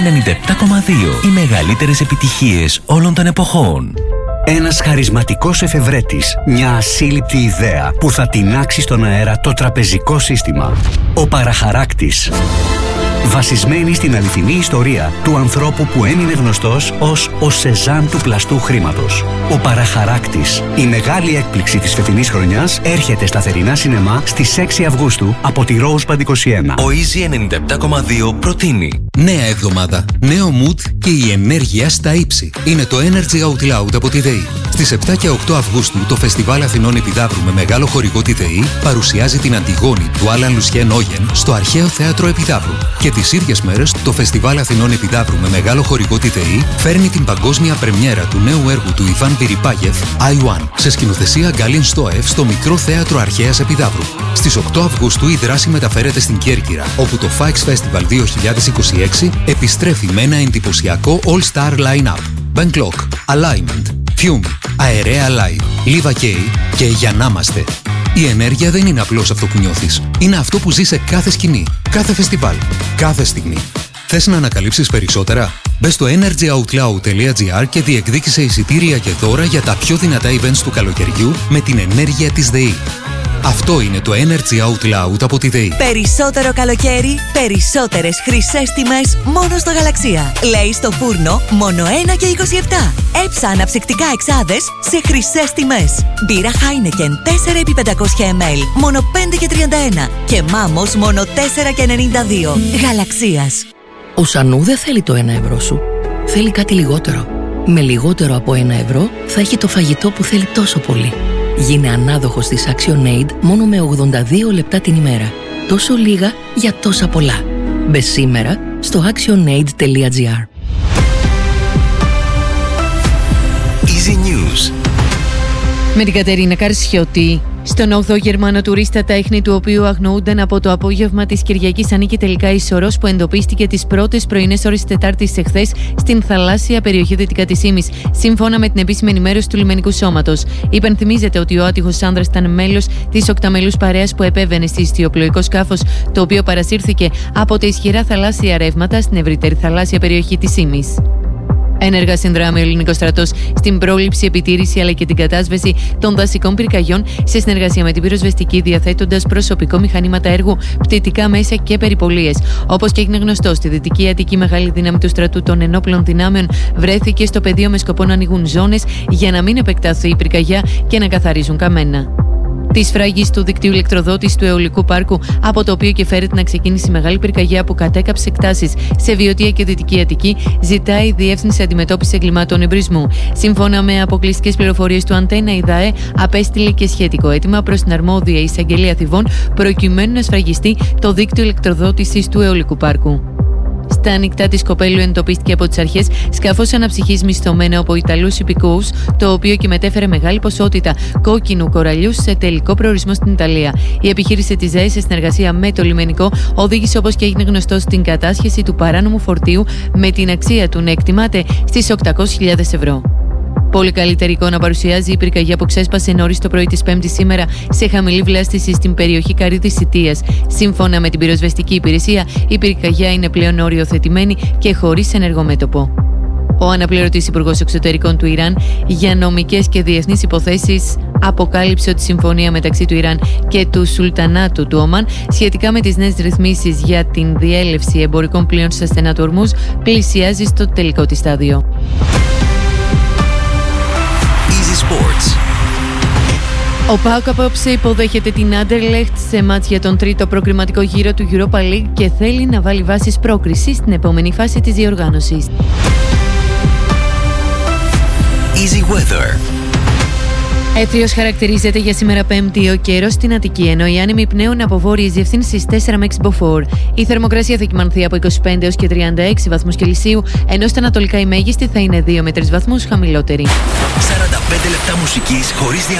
97,2. Οι μεγαλύτερες επιτυχίες όλων των εποχών. Ένας χαρισματικός εφευρέτης, μια ασύλληπτη ιδέα που θα τεινάξει στον αέρα το τραπεζικό σύστημα. Ο παραχαράκτης. Βασισμένη στην αληθινή ιστορία του ανθρώπου που έμεινε γνωστός ως ο Σεζάν του πλαστού χρήματος. Ο παραχαράκτης. Η μεγάλη έκπληξη της φετινής χρονιάς έρχεται στα θερινά σινεμά στις 6 Αυγούστου από τη Rosebud 21. Ο Easy 97,2 προτείνει νέα εβδομάδα, νέο mood και η ενέργεια στα ύψη. Είναι το Energy Out Loud από τη ΔΕΗ. Στις 7 και 8 Αυγούστου το Φεστιβάλ Αθηνών Επιδαύρου με μεγάλο χορηγό τη ΔΕΗ παρουσιάζει την Αντιγόνη του Άλαν Λουσιέν Όγεν στο Αρχαίο Θέατρο Επιδαύρου. Και τις ίδιες μέρες το Φεστιβάλ Αθηνών Επιδαύρου με μεγάλο χορηγό τη ΔΕΗ φέρνει την παγκόσμια πρεμιέρα του νέου έργου του Ιβάν Πυριπάγεφ I-1 σε σκηνοθεσία Γκάλιν Στόεφ στο Μικρό Θέατρο Αρχαίας Επιδαύρου. Στις 8 Αυγούστου η δράση μεταφέρεται στην Κέρκυρα, όπου το Fikes Festival 2026 επιστρέφει με ένα εντυπωσιακό all-star line-up. Bangkok, Alignment, Fume, Αερέα Live, Liva K και Για να είμαστε. Η ενέργεια δεν είναι απλώς αυτό που νιώθεις. Είναι αυτό που ζεις σε κάθε σκηνή, κάθε φεστιβάλ, κάθε στιγμή. Θες να ανακαλύψεις περισσότερα? Μπες στο energyoutloud.gr και διεκδίκησε εισιτήρια και δώρα για τα πιο δυνατά events του καλοκαιριού με την ενέργεια της ΔΕΗ. Αυτό είναι το Energy Out Loud από τη ΔΕΗ. Περισσότερο καλοκαίρι, περισσότερες χρυσές τιμές μόνο στο Γαλαξία. Λέει στο φούρνο μόνο 1 και 27. Έψα αναψυκτικά εξάδες σε χρυσές τιμές. Μπύρα Heineken 4x500 ml μόνο 5 και 31. Και Μάμος μόνο 4 και 92. Γαλαξίας. Ο Σανού δεν θέλει το 1 ευρώ σου. Θέλει κάτι λιγότερο. Με λιγότερο από 1 ευρώ θα έχει το φαγητό που θέλει τόσο πολύ. Γίνε ανάδοχος της ActionAid μόνο με 82 λεπτά την ημέρα. Τόσο λίγα για τόσα πολλά. Μπε σήμερα στο actionaid.gr. Easy News. Με την Κατερίνα Καρσιώτη. Στον 8ο Γερμανό τουρίστα, τα ίχνη του οποίου αγνοούνταν από το απόγευμα της Κυριακής, ανήκει τελικά η σωρός που εντοπίστηκε τις πρώτες πρωινές ώρες της Τετάρτης εχθές στην θαλάσσια περιοχή δυτικά της Ήμης, σύμφωνα με την επίσημη ενημέρωση του λιμενικού σώματος. Υπενθυμίζεται ότι ο άτυχος άνδρας ήταν μέλος της 8μελούς παρέας που επέβαινε στη ιστιοπλοϊκό σκάφος, το οποίο παρασύρθηκε από τα ισχυρά θαλάσσια ρεύματα στην ευρύτερη θαλάσσια περιοχή της Ήμης. Ένεργα συνδράμει ο ελληνικός στρατός στην πρόληψη, επιτήρηση αλλά και την κατάσβεση των δασικών πυρκαγιών σε συνεργασία με την πυροσβεστική, διαθέτοντας προσωπικό, μηχανήματα έργου, πτυτικά μέσα και περιπολίες. Όπως και έγινε γνωστό, στη Δυτική Αττική μεγάλη δύναμη του στρατού των ενόπλων δυνάμεων βρέθηκε στο πεδίο με σκοπό να ανοίγουν ζώνες για να μην επεκταθεί η πυρκαγιά και να καθαρίζουν καμένα. Τη σφραγή του δικτύου ηλεκτροδότης του αιωλικού πάρκου, από το οποίο και φέρεται να ξεκίνησε η μεγάλη πυρκαγιά που κατέκαψε εκτάσεις σε Βιωτία και Δυτική Αττική, ζητάει η Διεύθυνση Αντιμετώπισης Εγκλημάτων Εμπρισμού. Σύμφωνα με αποκλειστικές πληροφορίες του Αντένα, η ΔΑΕ απέστειλε και σχετικό αίτημα προς την αρμόδια εισαγγελία Θηβών, προκειμένου να σφραγιστεί το δίκτυο ηλεκτροδότησης του αιωλικού πάρκου. Στα ανοιχτά της Κοπέλου εντοπίστηκε από τις αρχές σκάφος αναψυχής μισθωμένο από Ιταλούς υπηκόους, το οποίο και μετέφερε μεγάλη ποσότητα κόκκινου κοραλιού σε τελικό προορισμό στην Ιταλία. Η επιχείρηση της ΔΑΕ, σε συνεργασία με το λιμενικό, οδήγησε, όπως και έγινε γνωστό, στην κατάσχεση του παράνομου φορτίου, με την αξία του να εκτιμάται στις 800.000 ευρώ. Πολύ καλύτερη εικόνα παρουσιάζει η πυρκαγιά που ξέσπασε νωρίς το πρωί της Πέμπτης σήμερα σε χαμηλή βλάστηση στην περιοχή Καρύδης Σιτίας. Σύμφωνα με την πυροσβεστική υπηρεσία, η πυρκαγιά είναι πλέον οριοθετημένη και χωρίς ενεργό μέτωπο. Ο αναπληρωτής υπουργός εξωτερικών του Ιράν για νομικές και διεθνείς υποθέσεις αποκάλυψε ότι η συμφωνία μεταξύ του Ιράν και του Σουλτανάτου του Ομάν σχετικά με τις νέες ρυθμίσεις για την διέλευση εμπορικών πλοίων στα στενά του Ορμούζ πλησιάζει στο τελικό της στάδιο. Sports. Ο ΠΑΟΚ απόψε υποδέχεται την Άντερλεχτ σε μάτς για τον τρίτο προκριματικό γύρο του Europa League και θέλει να βάλει βάσεις πρόκρισης στην επόμενη φάση της διοργάνωσης. Easy Weather. Έθριος χαρακτηρίζεται για σήμερα Πέμπτη ο καιρός στην Αττική, ενώ οι άνεμοι πνέουν από βόρειες διευθύνσεις 4 με 6 μποφόρ. Η θερμοκρασία θα κυμανθεί από 25 έως και 36 βαθμούς Κελσίου, ενώ στα ανατολικά η μέγιστη θα είναι 2 με 3 βαθμούς χαμηλότερη. 45 λεπτά μουσικής χωρίς